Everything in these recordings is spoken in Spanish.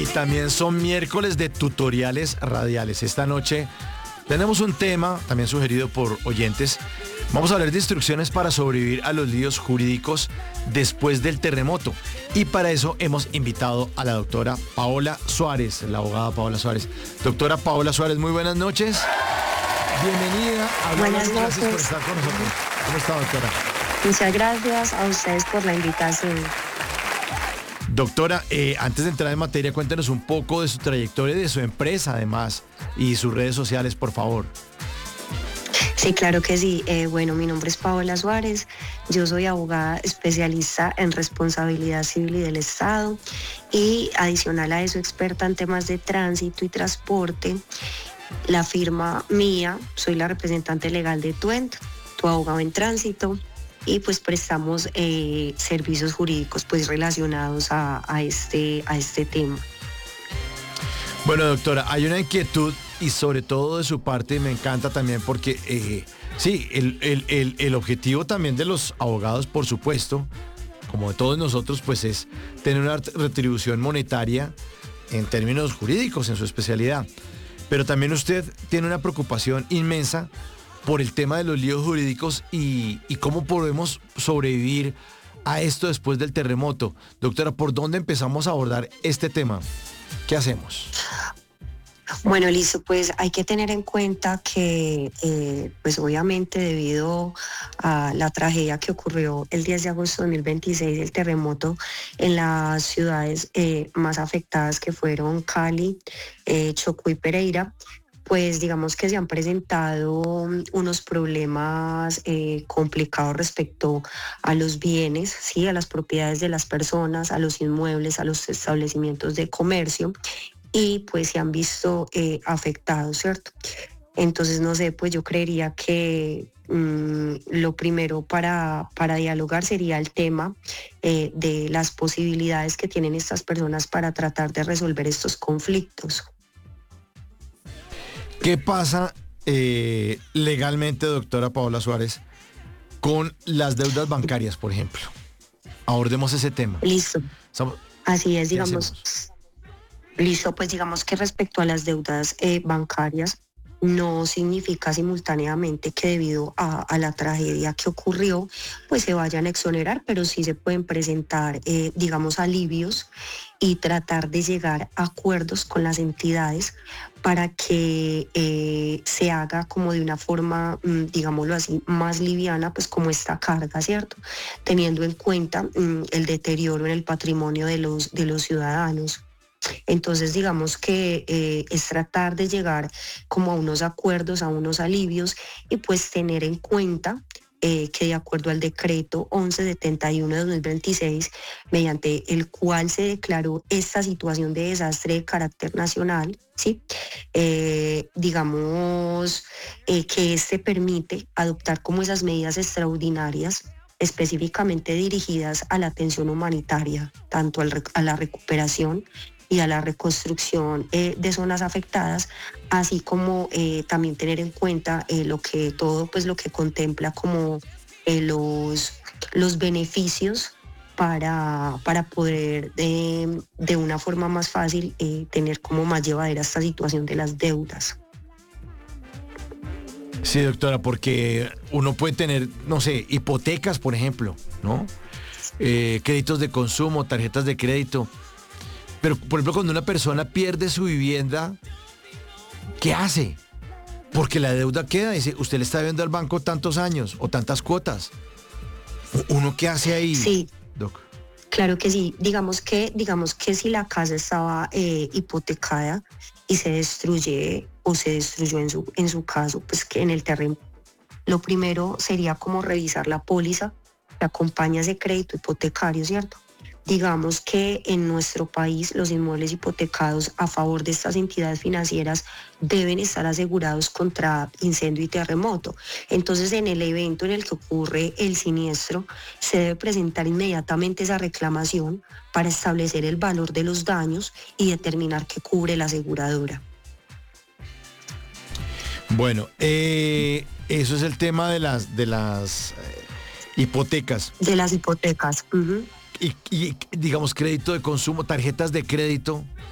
también son miércoles de tutoriales radiales. Esta noche tenemos un tema también sugerido por oyentes. Vamos a hablar de instrucciones para sobrevivir a los líos jurídicos después del terremoto. Y para eso hemos invitado a la doctora Paola Suárez, la abogada Paola Suárez. Doctora Paola Suárez, muy buenas noches. Bienvenida. Buenas noches. Gracias por estar con nosotros. ¿Cómo está, doctora? Muchas gracias a ustedes por la invitación. Doctora, antes de entrar en materia, cuéntenos un poco de su trayectoria y de su empresa, además, y sus redes sociales, por favor. Sí, claro que sí. Bueno, mi nombre es Paola Suárez. Yo soy abogada especialista en responsabilidad civil y del Estado y adicional a eso experta en temas de tránsito y transporte. La firma mía, soy la representante legal de Tuent, tu abogado en tránsito, y pues prestamos servicios jurídicos pues relacionados a este tema. Bueno, doctora, hay una inquietud y sobre todo de su parte me encanta también porque sí, el objetivo también de los abogados, por supuesto, como de todos nosotros, pues es tener una retribución monetaria en términos jurídicos, en su especialidad. Pero también usted tiene una preocupación inmensa por el tema de los líos jurídicos y cómo podemos sobrevivir a esto después del terremoto. Doctora, ¿por dónde empezamos a abordar este tema? ¿Qué hacemos? Bueno, listo, pues hay que tener en cuenta que pues obviamente debido a la tragedia que ocurrió el 10 de agosto de 2026, el terremoto en las ciudades más afectadas que fueron Cali, Chocó y Pereira, pues digamos que se han presentado unos problemas complicados respecto a los bienes, ¿sí? A las propiedades de las personas, a los inmuebles, a los establecimientos de comercio, y pues se han visto afectados, ¿cierto? Entonces, no sé, pues yo creería que lo primero para dialogar sería el tema de las posibilidades que tienen estas personas para tratar de resolver estos conflictos. ¿Qué pasa legalmente, doctora Paola Suárez, con las deudas bancarias, por ejemplo? Abordemos ese tema. Listo. Así es, digamos. Listo, pues digamos que respecto a las deudas bancarias, no significa simultáneamente que debido a la tragedia que ocurrió, pues se vayan a exonerar, pero sí se pueden presentar, digamos, alivios y tratar de llegar a acuerdos con las entidades para que se haga como de una forma, digámoslo así, más liviana, pues como esta carga, ¿cierto? Teniendo en cuenta el deterioro en el patrimonio de los ciudadanos. Entonces, digamos que es tratar de llegar como a unos acuerdos, a unos alivios y pues tener en cuenta que de acuerdo al decreto 1171 de 2026, mediante el cual se declaró esta situación de desastre de carácter nacional, ¿sí? Digamos que este permite adoptar como esas medidas extraordinarias específicamente dirigidas a la atención humanitaria, tanto a la recuperación y a la reconstrucción de zonas afectadas, así como también tener en cuenta lo que contempla como los beneficios para poder de una forma más fácil tener como más llevadera esta situación de las deudas. Sí, doctora, porque uno puede tener, no sé, hipotecas, por ejemplo, ¿no? Créditos de consumo, tarjetas de crédito. Pero, por ejemplo, cuando una persona pierde su vivienda, ¿qué hace? Porque la deuda queda, dice, usted le está debiendo al banco tantos años o tantas cuotas. ¿Uno qué hace ahí, sí, doc? Claro que sí. Digamos que si la casa estaba hipotecada y se destruye o se destruyó en su caso, pues que en el terreno, lo primero sería como revisar la póliza que acompaña ese crédito hipotecario, ¿cierto? Digamos que en nuestro país los inmuebles hipotecados a favor de estas entidades financieras deben estar asegurados contra incendio y terremoto. Entonces, en el evento en el que ocurre el siniestro, se debe presentar inmediatamente esa reclamación para establecer el valor de los daños y determinar qué cubre la aseguradora. Bueno, eso es el tema de las hipotecas. De las hipotecas. Y digamos crédito de consumo, tarjetas de crédito,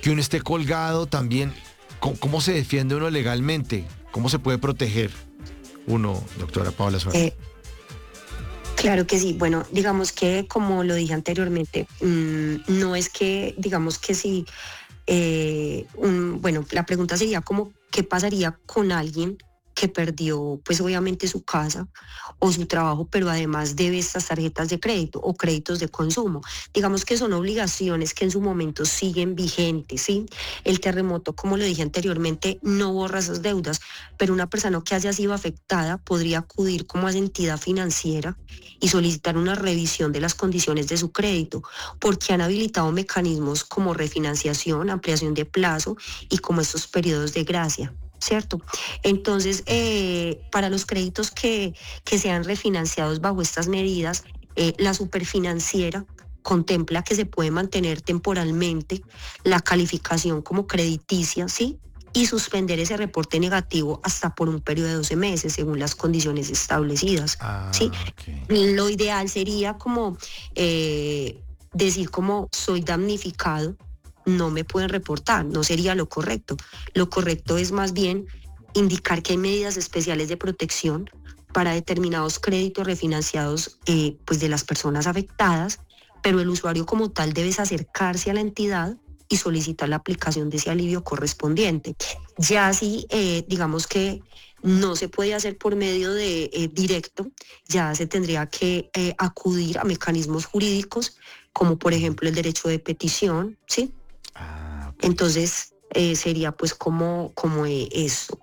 que uno esté colgado también. ¿Cómo se defiende uno legalmente? ¿Cómo se puede proteger uno, doctora Paola Suárez? Claro que sí. Bueno, digamos que como lo dije anteriormente, no es que, digamos que si, bueno, la pregunta sería como, ¿qué pasaría con alguien que perdió, pues obviamente su casa o su trabajo, pero además debe estas tarjetas de crédito o créditos de consumo? Digamos que son obligaciones que en su momento siguen vigentes, ¿sí? El terremoto, como lo dije anteriormente, no borra esas deudas, pero una persona que haya sido afectada podría acudir como a esa entidad financiera y solicitar una revisión de las condiciones de su crédito, porque han habilitado mecanismos como refinanciación, ampliación de plazo y como estos periodos de gracia. ¿Cierto? Entonces, para los créditos que sean refinanciados bajo estas medidas, la superfinanciera contempla que se puede mantener temporalmente la calificación como crediticia, ¿sí? Y suspender ese reporte negativo hasta por un periodo de 12 meses, según las condiciones establecidas, ¿sí? Okay. Lo ideal sería como decir como soy damnificado, no me pueden reportar, no sería lo correcto. Lo correcto es más bien indicar que hay medidas especiales de protección para determinados créditos refinanciados pues de las personas afectadas, pero el usuario como tal debe acercarse a la entidad y solicitar la aplicación de ese alivio correspondiente. Ya así, digamos que no se puede hacer por medio de directo, ya se tendría que acudir a mecanismos jurídicos, como por ejemplo el derecho de petición, ¿sí? Okay. Entonces, sería pues como eso.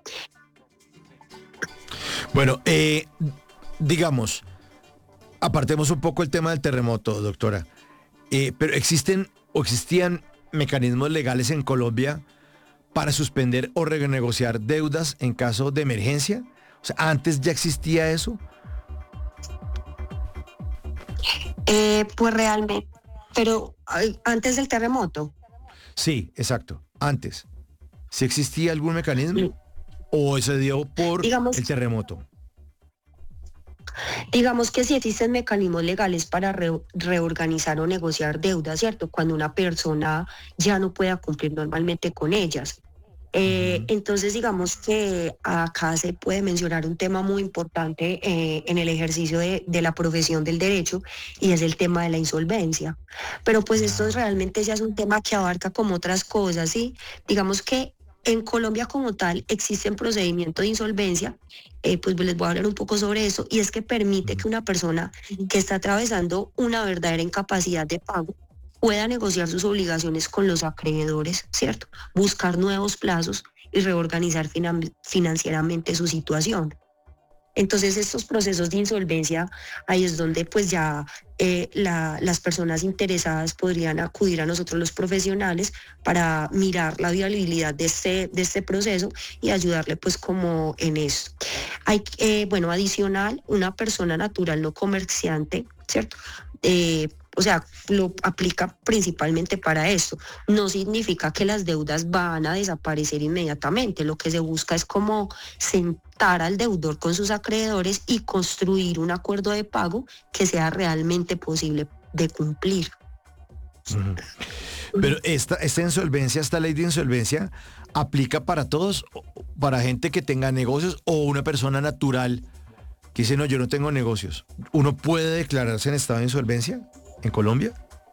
Bueno, digamos, apartemos un poco el tema del terremoto, doctora. Pero existen o existían mecanismos legales en Colombia para suspender o renegociar deudas en caso de emergencia. O sea, antes ya existía eso. Pues realmente, pero antes del terremoto. Sí, exacto. Antes. ¿Sí existía algún mecanismo o se dio por Digamos, el terremoto? digamos que sí existen mecanismos legales para reorganizar o negociar deudas, ¿cierto? Cuando una persona ya no pueda cumplir normalmente con ellas. Ujú. Entonces, digamos que acá se puede mencionar un tema muy importante en el ejercicio de la profesión del derecho, y es el tema de la insolvencia. Pero pues esto Ok. realmente ya es un tema que abarca como otras cosas, ¿sí? Digamos que en Colombia como tal existen procedimientos de insolvencia, pues les voy a hablar un poco sobre eso, y es que permite Ujú. que una persona que está atravesando una verdadera incapacidad de pago pueda negociar sus obligaciones con los acreedores, ¿cierto? Buscar nuevos plazos y reorganizar financieramente su situación. Entonces estos procesos de insolvencia, ahí es donde pues ya las personas interesadas podrían acudir a nosotros los profesionales para mirar la viabilidad de este proceso y ayudarle pues como en eso. Hay, bueno, adicional, una persona natural no comerciante, ¿cierto? O sea, lo aplica principalmente para esto. No significa que las deudas van a desaparecer inmediatamente. Lo que se busca es como sentar al deudor con sus acreedores y construir un acuerdo de pago que sea realmente posible de cumplir. Ujú. Pero esta insolvencia, esta ley de insolvencia, ¿aplica para todos? ¿Para gente que tenga negocios o una persona natural que dice, no, yo no tengo negocios? ¿Uno puede declararse en estado de insolvencia en Colombia?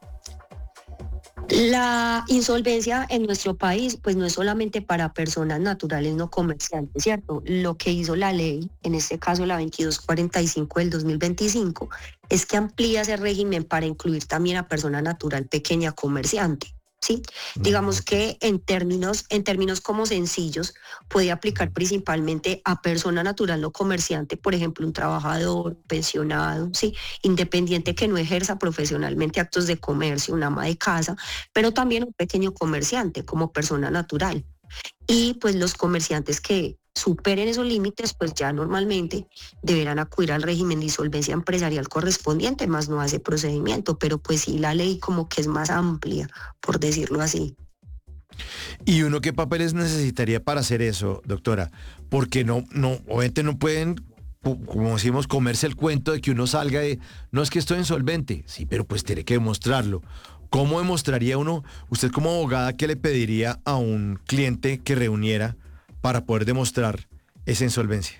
La insolvencia en nuestro país, pues no es solamente para personas naturales no comerciantes, ¿cierto? Lo que hizo la ley, en este caso la 2245 del 2025, es que amplía ese régimen para incluir también a persona natural pequeña comerciante. ¿Sí? Digamos Ok. que en términos como sencillos, puede aplicar principalmente a persona natural no comerciante, por ejemplo, un trabajador, pensionado, ¿sí? Independiente que no ejerza profesionalmente actos de comercio, una ama de casa, pero también un pequeño comerciante como persona natural. Y pues los comerciantes que superen esos límites, pues ya normalmente deberán acudir al régimen de insolvencia empresarial correspondiente, más no a ese procedimiento, pero pues sí la ley como que es más amplia, por decirlo así. ¿Y uno qué papeles necesitaría para hacer eso, doctora? Porque obviamente no pueden, como decimos, comerse el cuento de que uno salga de, no es que estoy insolvente, sí, pero pues tiene que demostrarlo. ¿Cómo demostraría uno, usted como abogada, qué le pediría a un cliente que reuniera para poder demostrar esa insolvencia?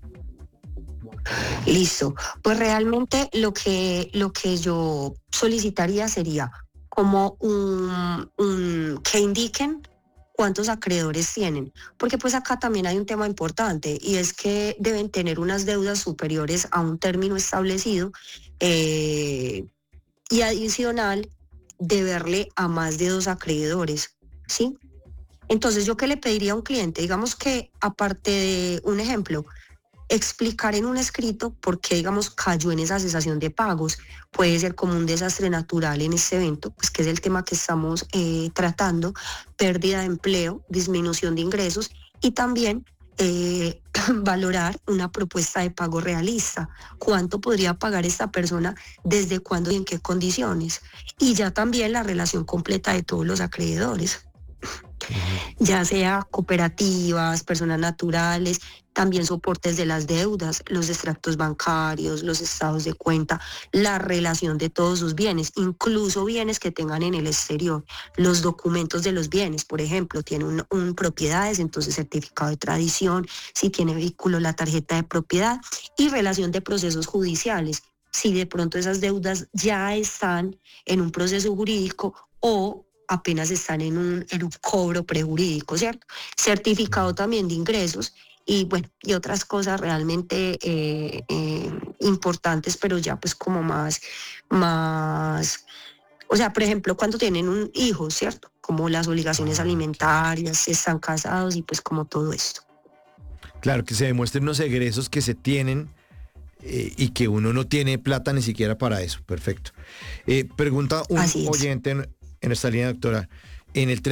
Listo. Pues realmente lo que yo solicitaría sería como que indiquen cuántos acreedores tienen, porque pues acá también hay un tema importante y es que deben tener unas deudas superiores a un término establecido eh, y adicional deberle a más de dos acreedores, ¿sí? Entonces, ¿yo qué le pediría a un cliente? Digamos que aparte de un ejemplo, explicar en un escrito por qué, digamos, cayó en esa cesación de pagos. Puede ser como un desastre natural en este evento, pues que es el tema que estamos tratando, pérdida de empleo, disminución de ingresos y también valorar una propuesta de pago realista. ¿Cuánto podría pagar esta persona? ¿Desde cuándo y en qué condiciones? Y ya también la relación completa de todos los acreedores, ya sea cooperativas, personas naturales, también soportes de las deudas, los extractos bancarios, los estados de cuenta, la relación de todos sus bienes, incluso bienes que tengan en el exterior, los documentos de los bienes, por ejemplo, tiene un propiedades, entonces certificado de tradición, si tiene vehículo, la tarjeta de propiedad y relación de procesos judiciales. Si de pronto esas deudas ya están en un proceso jurídico o apenas están en un cobro prejurídico, ¿cierto? Certificado también de ingresos y bueno, y otras cosas realmente importantes, pero ya pues como más, o sea, por ejemplo, cuando tienen un hijo, ¿cierto? Como las obligaciones alimentarias, si están casados y pues como todo esto. Claro, que se demuestren unos egresos que se tienen y que uno no tiene plata ni siquiera para eso. Perfecto. Pregunta un Así es. oyente en nuestra línea, doctora. En el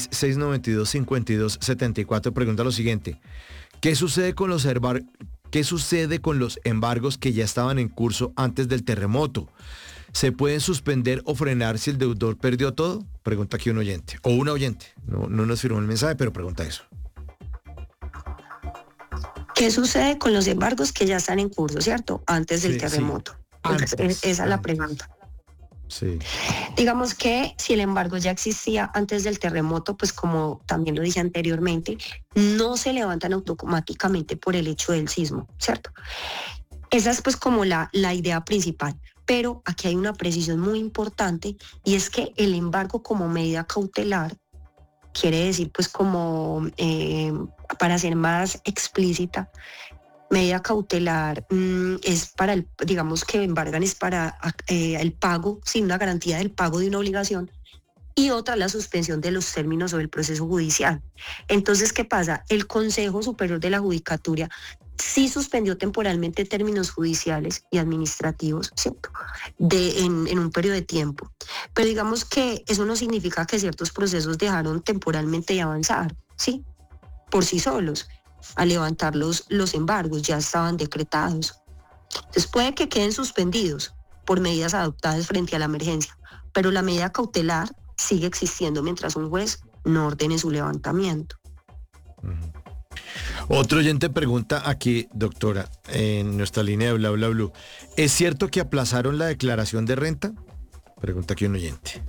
316-692-5274 pregunta lo siguiente. ¿Qué sucede con qué sucede con los embargos que ya estaban en curso antes del terremoto? ¿Se pueden suspender o frenar si el deudor perdió todo? Pregunta aquí un oyente. O una oyente. No nos firmó el mensaje, pero pregunta eso. ¿Qué sucede con los embargos que ya están en curso, ¿cierto? Antes del Sí, sí. terremoto. Esa es la Antes. pregunta. Sí. Digamos que si el embargo ya existía antes del terremoto, pues como también lo dije anteriormente, no se levantan automáticamente por el hecho del sismo, ¿cierto? Esa es pues como la idea principal. Pero aquí hay una precisión muy importante y es que el embargo como medida cautelar quiere decir pues como, para ser más explícita, medida cautelar es para digamos que embargan es para el pago, sin una garantía del pago de una obligación, y otra la suspensión de los términos o del proceso judicial. Entonces, ¿qué pasa? El Consejo Superior de la Judicatura sí suspendió temporalmente términos judiciales y administrativos, ¿cierto? En un periodo de tiempo. Pero digamos que eso no significa que ciertos procesos dejaron temporalmente de avanzar, ¿sí? Por sí solos. Al levantar los embargos ya estaban decretados. Entonces puede que queden suspendidos por medidas adoptadas frente a la emergencia, pero la medida cautelar sigue existiendo mientras un juez no ordene su levantamiento. Otro oyente pregunta aquí, doctora, en nuestra línea de bla bla bla. ¿Es cierto que aplazaron la declaración de renta? Pregunta aquí un oyente.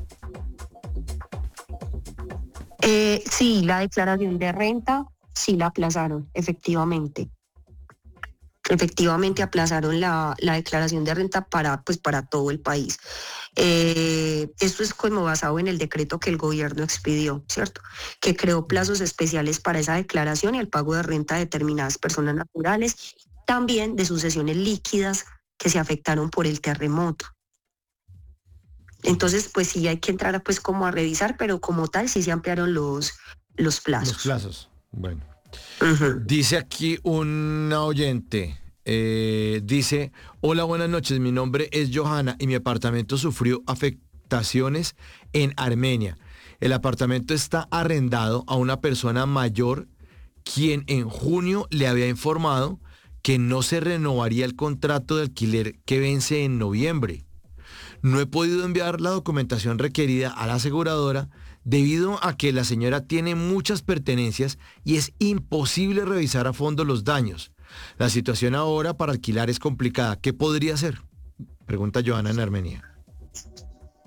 Sí, la declaración de renta sí la aplazaron, efectivamente. Efectivamente aplazaron la declaración de renta pues para todo el país. Esto es como basado en el decreto que el gobierno expidió, ¿cierto? Que creó plazos especiales para esa declaración y el pago de renta de determinadas personas naturales, también de sucesiones líquidas que se afectaron por el terremoto. Entonces, pues sí hay que entrar pues como a revisar, pero como tal sí se ampliaron los plazos. Los plazos. Bueno. Uh-huh. Dice aquí una oyente, dice, hola, buenas noches, mi nombre es Johanna y mi apartamento sufrió afectaciones en Armenia. El apartamento está arrendado a una persona mayor quien en junio le había informado que no se renovaría el contrato de alquiler que vence en noviembre. No he podido enviar la documentación requerida a la aseguradora debido a que la señora tiene muchas pertenencias y es imposible revisar a fondo los daños. La situación ahora para alquilar es complicada. ¿Qué podría hacer? Pregunta Johanna en Armenia.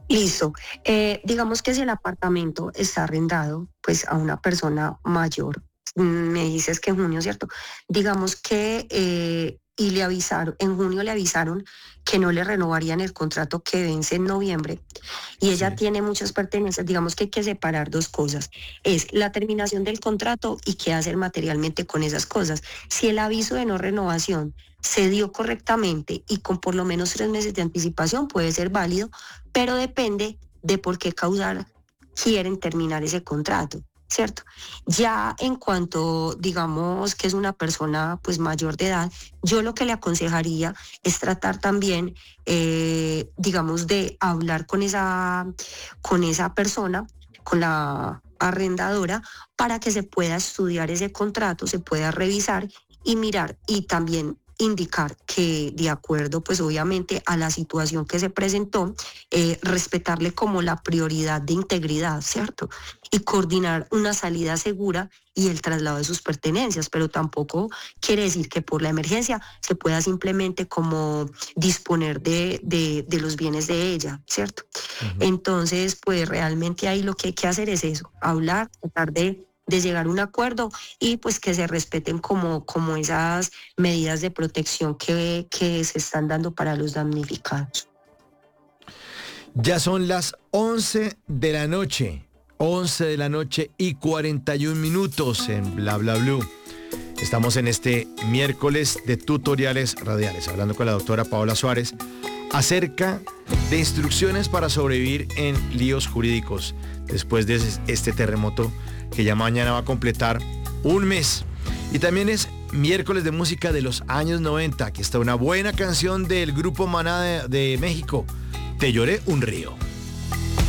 Listo. Digamos que si el apartamento está arrendado, pues a una persona mayor, me dices que en junio, ¿cierto? Digamos que y le avisaron, en junio le avisaron que no le renovarían el contrato que vence en noviembre y ella Sí. tiene muchas pertenencias. Digamos que hay que separar dos cosas. Es la terminación del contrato y qué hacer materialmente con esas cosas. Si el aviso de no renovación se dio correctamente y con por lo menos 3 meses de anticipación puede ser válido, pero depende de por qué causar quieren terminar ese contrato, ¿cierto? Ya en cuanto, digamos, que es una persona pues mayor de edad, yo lo que le aconsejaría es tratar también, digamos, de hablar con esa persona, con la arrendadora, para que se pueda estudiar ese contrato, se pueda revisar y mirar y también indicar que de acuerdo pues obviamente a la situación que se presentó, respetarle como la prioridad de integridad, ¿cierto? Y coordinar una salida segura y el traslado de sus pertenencias, pero tampoco quiere decir que por la emergencia se pueda simplemente como disponer de los bienes de ella, ¿cierto? Ujú. Entonces, pues realmente ahí lo que hay que hacer es eso, hablar, tratar de llegar a un acuerdo y pues que se respeten como esas medidas de protección que se están dando para los damnificados. Ya son las 11 de la noche. 11 de la noche y 41 minutos en Bla Bla Blue. Estamos en este miércoles de tutoriales radiales, hablando con la doctora Paola Suárez acerca de instrucciones para sobrevivir en líos jurídicos después de este terremoto que ya mañana va a completar un mes. Y también es miércoles de música de los años 90. Aquí está una buena canción del grupo Maná de México. Te lloré un río.